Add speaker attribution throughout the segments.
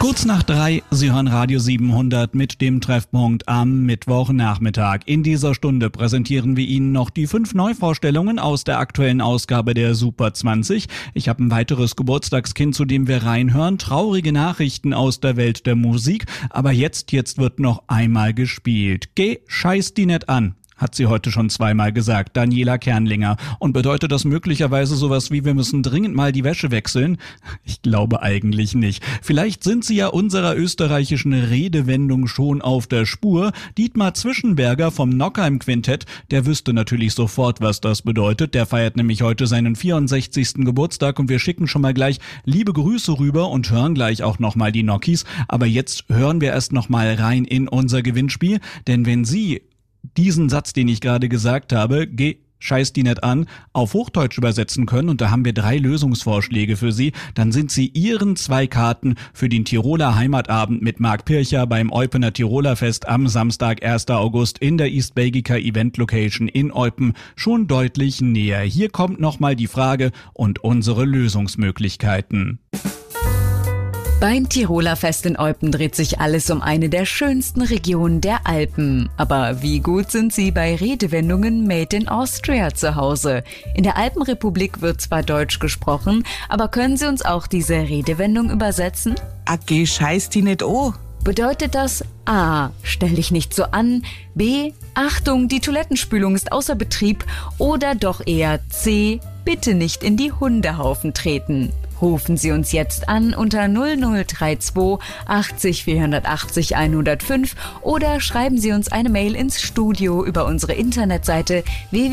Speaker 1: Kurz nach 3, Sie hören Radio 700 mit dem Treffpunkt am Mittwochnachmittag. In dieser Stunde präsentieren wir Ihnen noch die 5 Neuvorstellungen aus der aktuellen Ausgabe der Super 20. Ich habe ein weiteres Geburtstagskind, zu dem wir reinhören. Traurige Nachrichten aus der Welt der Musik. Aber jetzt wird noch einmal gespielt. Geh, scheiß die nicht an, hat sie heute schon zweimal gesagt, Daniela Kernlinger. Und bedeutet das möglicherweise sowas wie, wir müssen dringend mal die Wäsche wechseln? Ich glaube eigentlich nicht. Vielleicht sind sie ja unserer österreichischen Redewendung schon auf der Spur. Dietmar Zwischenberger vom Nockheim Quintett, der wüsste natürlich sofort, was das bedeutet. Der feiert nämlich heute seinen 64. Geburtstag und wir schicken schon mal gleich liebe Grüße rüber und hören gleich auch nochmal die Nockies. Aber jetzt hören wir erst nochmal rein in unser Gewinnspiel, denn wenn Sie diesen Satz, den ich gerade gesagt habe, geh, scheiß die nicht an, auf Hochdeutsch übersetzen können, und da haben wir 3 Lösungsvorschläge für Sie, dann sind Sie Ihren 2 Karten für den Tiroler Heimatabend mit Marc Pircher beim Eupener Tiroler Fest am Samstag, 1. August in der East Belgica Event Location in Eupen schon deutlich näher. Hier kommt nochmal die Frage und unsere Lösungsmöglichkeiten.
Speaker 2: Beim Tiroler Fest in Eupen dreht sich alles um eine der schönsten Regionen der Alpen. Aber wie gut sind Sie bei Redewendungen Made in Austria zu Hause? In der Alpenrepublik wird zwar Deutsch gesprochen, aber können Sie uns auch diese Redewendung übersetzen?
Speaker 3: Geh, scheiß die nicht an.
Speaker 2: Bedeutet das A. Stell dich nicht so an, B. Achtung, die Toilettenspülung ist außer Betrieb, oder doch eher C. Bitte nicht in die Hundehaufen treten? Rufen Sie uns jetzt an unter 0032 80 480 105 oder schreiben Sie uns eine Mail ins Studio über unsere Internetseite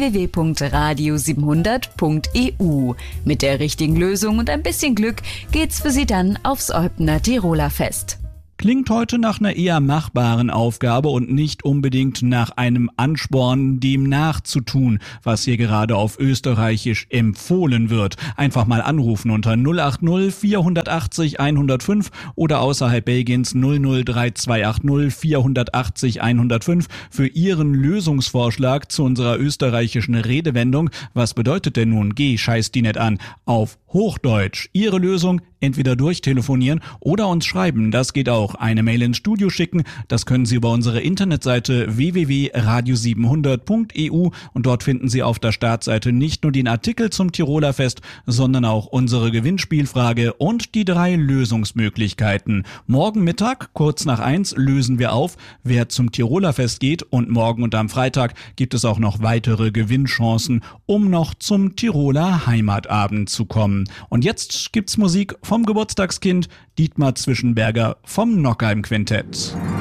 Speaker 2: www.radio700.eu. Mit der richtigen Lösung und ein bisschen Glück geht's für Sie dann aufs Eupener Tiroler Fest.
Speaker 1: Klingt heute nach einer eher machbaren Aufgabe und nicht unbedingt nach einem Ansporn, dem nachzutun, was hier gerade auf Österreichisch empfohlen wird. Einfach mal anrufen unter 080 480 105 oder außerhalb Belgiens 003 480 105 für Ihren Lösungsvorschlag zu unserer österreichischen Redewendung. Was bedeutet denn nun, geh, scheiß die nicht an, auf Hochdeutsch? Ihre Lösung entweder durchtelefonieren oder uns schreiben, das geht auch. Eine Mail ins Studio schicken, das können Sie über unsere Internetseite www.radio700.eu und dort finden Sie auf der Startseite nicht nur den Artikel zum Tiroler Fest, sondern auch unsere Gewinnspielfrage und die 3 Lösungsmöglichkeiten. Morgen Mittag, kurz nach 1, lösen wir auf, wer zum Tiroler Fest geht, und morgen und am Freitag gibt es auch noch weitere Gewinnchancen, um noch zum Tiroler Heimatabend zu kommen. Und jetzt gibt's Musik vom Geburtstagskind Dietmar Zwischenberger vom Nockheim Quintett.